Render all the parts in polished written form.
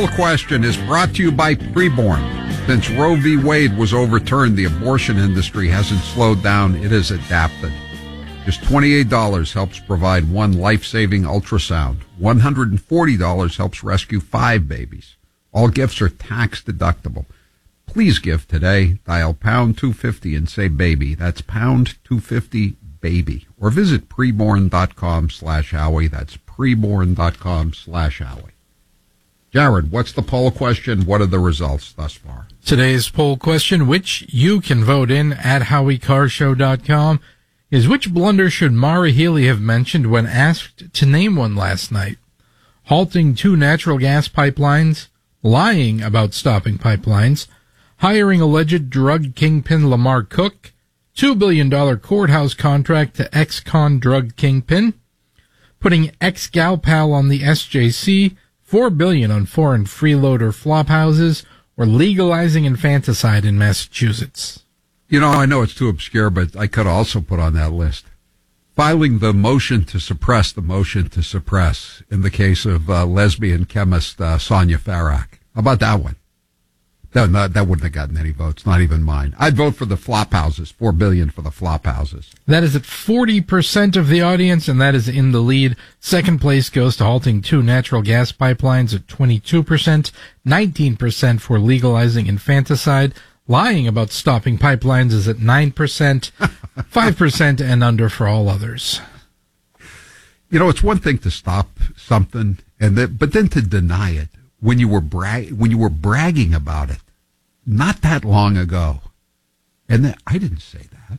poll question is brought to you by Preborn. Since Roe v. Wade was overturned, the abortion industry hasn't slowed down. It has adapted. Just $28 helps provide one life-saving ultrasound. $140 helps rescue 5 babies. All gifts are tax deductible. Please give today. Dial pound 250 and say baby. That's pound 250 baby. Or visit preborn.com/Howie. That's preborn.com/Howie. Jared, what's the poll question? What are the results thus far? Today's poll question, which you can vote in at HowieCarShow.com, is which blunder should Maura Healey have mentioned when asked to name one last night? Halting 2 natural gas pipelines, lying about stopping pipelines, hiring alleged drug kingpin Lamar Cook, $2 billion courthouse contract to ex-con drug kingpin, putting ex-gal pal on the SJC, $4 billion on foreign freeloader flop houses, or legalizing infanticide in Massachusetts. You know, I know it's too obscure, but I could also put on that list. Filing the motion to suppress the motion to suppress in the case of lesbian chemist Sonia Farrak. How about that one? That wouldn't have gotten any votes, not even mine. I'd vote for the flop houses, $4 billion for the flop houses. That is at 40% of the audience, and that is in the lead. Second place goes to halting 2 natural gas pipelines at 22%, 19% for legalizing infanticide. Lying about stopping pipelines is at 9%, 5% and under for all others. You know, it's one thing to stop something, but then to deny it when you were bragging about it not that long ago. And then, I didn't say that.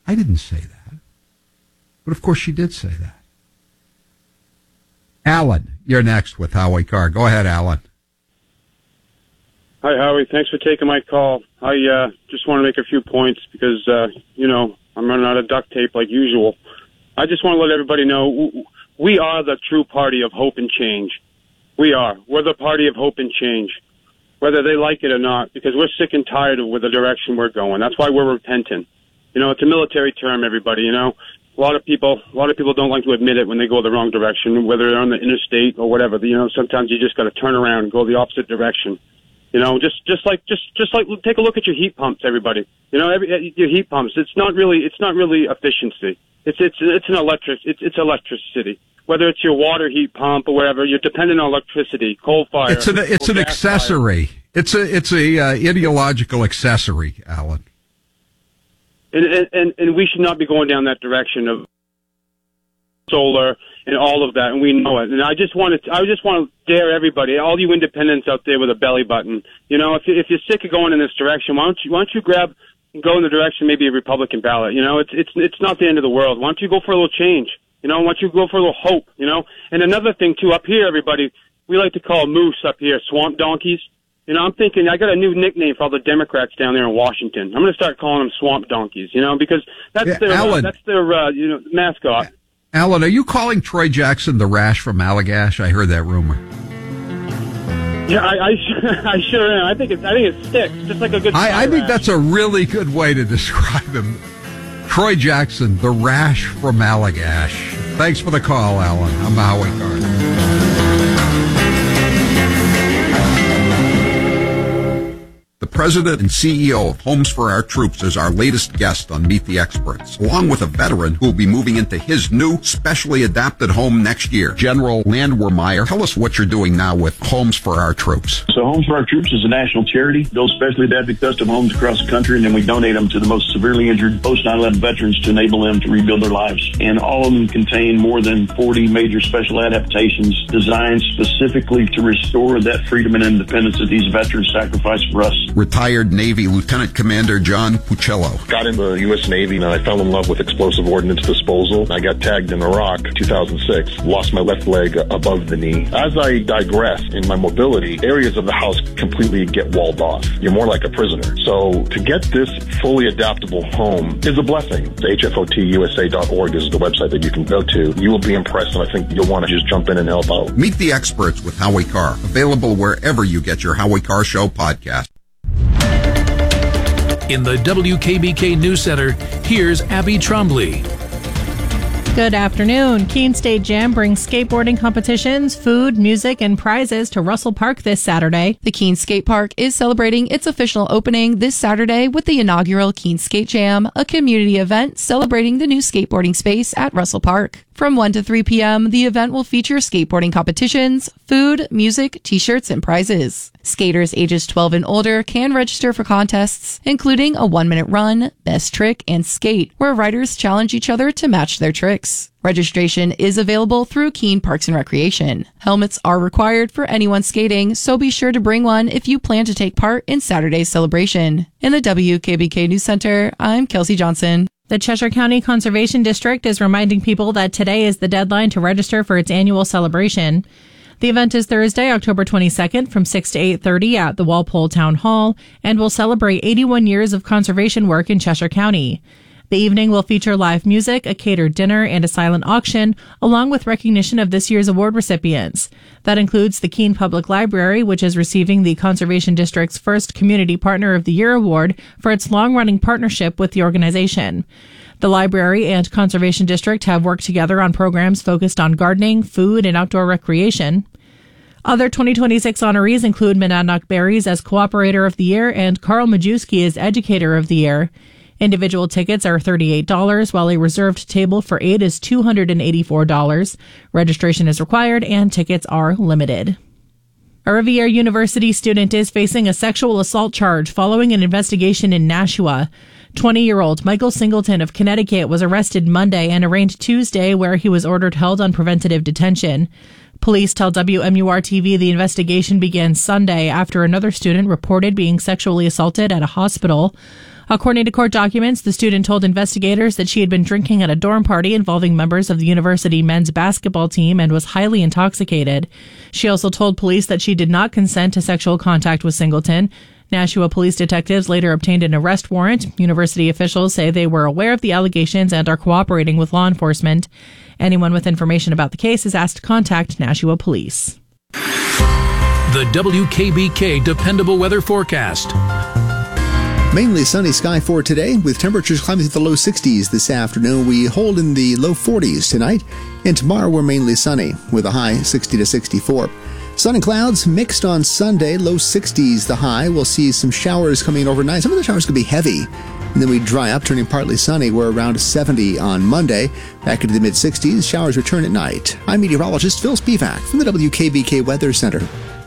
But of course she did say that. Alan, you're next with Howie Carr. Go ahead, Alan. Hi, Howie. Thanks for taking my call. I just want to make a few points because, I'm running out of duct tape like usual. I just want to let everybody know we are the true party of hope and change. We are. We're the party of hope and change, whether they like it or not, because we're sick and tired of with the direction we're going. That's why we're repentant. You know, it's a military term, everybody, you know. A lot of people don't like to admit it when they go the wrong direction, whether they're on the interstate or whatever. You know, sometimes you just got to turn around and go the opposite direction. You know, just like take a look at your heat pumps, everybody. You know, your heat pumps. It's not really efficiency. It's electricity. Whether it's your water heat pump or whatever, you're dependent on electricity, coal fire. It's an accessory. Fire. It's a ideological accessory, Alan. And we should not be going down that direction of solar and all of that, and we know it. And I just want to dare everybody, all you independents out there with a belly button, you know, if you're sick of going in this direction, why don't you grab and go in the direction maybe a Republican ballot? You know, it's not the end of the world. Why don't you go for a little change? You know, why don't you go for a little hope? You know, and another thing too, up here, everybody, we like to call moose up here swamp donkeys. You know, I'm thinking I got a new nickname for all the Democrats down there in Washington. I'm going to start calling them swamp donkeys. You know, because that's their mascot. Alan, are you calling Troy Jackson the Rash from Allagash? I heard that rumor. Yeah, I sure am. I think it sticks, just like a good. I think that's a really good way to describe him. Troy Jackson, the Rash from Allagash. Thanks for the call, Alan. I'm Howie Carr. The president and CEO of Homes for Our Troops is our latest guest on Meet the Experts, along with a veteran who will be moving into his new specially adapted home next year. General Landwehrmeyer, tell us what you're doing now with Homes for Our Troops. So Homes for Our Troops is a national charity, builds specially adapted custom homes across the country, and then we donate them to the most severely injured post-9/11 veterans to enable them to rebuild their lives. And all of them contain more than 40 major special adaptations designed specifically to restore that freedom and independence that these veterans sacrificed for us. Retired Navy Lieutenant Commander John Puccello. Got into the U.S. Navy and I fell in love with explosive ordnance disposal. I got tagged in Iraq 2006, lost my left leg above the knee. As I digress in my mobility, areas of the house completely get walled off. You're more like a prisoner. So to get this fully adaptable home is a blessing. The HFOTUSA.org is the website that you can go to. You will be impressed, and I think you'll want to just jump in and help out. Meet the Experts with Howie Carr. Available wherever you get your Howie Carr Show podcast. In the WKBK News Center, here's Abby Trombley. Good afternoon. Keene State Jam brings skateboarding competitions, food, music, and prizes to Russell Park this Saturday. The Keene Skate Park is celebrating its official opening this Saturday with the inaugural Keene Skate Jam, a community event celebrating the new skateboarding space at Russell Park. From 1 to 3 p.m., the event will feature skateboarding competitions, food, music, t-shirts, and prizes. Skaters ages 12 and older can register for contests, including a 1-minute run, best trick, and skate, where riders challenge each other to match their tricks. Registration is available through Keene Parks and Recreation. Helmets are required for anyone skating, so be sure to bring one if you plan to take part in Saturday's celebration. In the WKBK News Center, I'm Kelsey Johnson. The Cheshire County Conservation District is reminding people that today is the deadline to register for its annual celebration. The event is Thursday, October 22nd from 6 to 8:30 at the Walpole Town Hall and will celebrate 81 years of conservation work in Cheshire County. The evening will feature live music, a catered dinner, and a silent auction, along with recognition of this year's award recipients. That includes the Keene Public Library, which is receiving the Conservation District's first Community Partner of the Year award for its long-running partnership with the organization. The library and Conservation District have worked together on programs focused on gardening, food, and outdoor recreation. Other 2026 honorees include Monadnock Berries as Cooperator of the Year and Carl Majewski as Educator of the Year. Individual tickets are $38, while a reserved table for 8 is $284. Registration is required and tickets are limited. A Rivier University student is facing a sexual assault charge following an investigation in Nashua. 20-year-old Michael Singleton of Connecticut was arrested Monday and arraigned Tuesday, where he was ordered held on preventative detention. Police tell WMUR-TV the investigation began Sunday after another student reported being sexually assaulted at a hospital. According to court documents, the student told investigators that she had been drinking at a dorm party involving members of the university men's basketball team and was highly intoxicated. She also told police that she did not consent to sexual contact with Singleton. Nashua police detectives later obtained an arrest warrant. University officials say they were aware of the allegations and are cooperating with law enforcement. Anyone with information about the case is asked to contact Nashua police. The WKBK Dependable Weather Forecast. Mainly sunny sky for today, with temperatures climbing to the low 60s this afternoon. We hold in the low 40s tonight, and tomorrow we're mainly sunny, with a high 60 to 64. Sun and clouds mixed on Sunday, low 60s the high. We'll see some showers coming in overnight. Some of the showers could be heavy, and then we dry up, turning partly sunny. We're around 70 on Monday, back into the mid-60s. Showers return at night. I'm meteorologist Phil Spivak from the WKBK Weather Center.